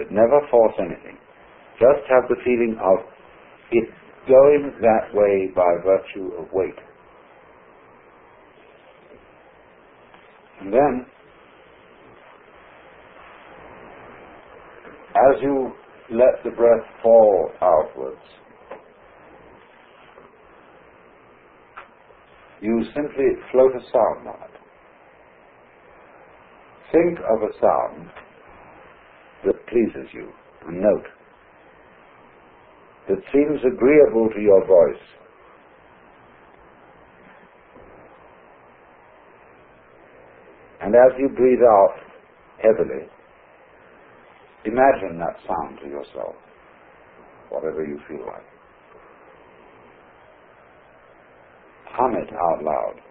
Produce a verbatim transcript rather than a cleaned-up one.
but never force anything. Just have the feeling of it going that way by virtue of weight. And then, as you let the breath fall outwards, you simply float a sound on it. Think of a sound that pleases you, a note that seems agreeable to your voice. And as you breathe out heavily, imagine that sound to yourself, whatever you feel like. Hum it out loud.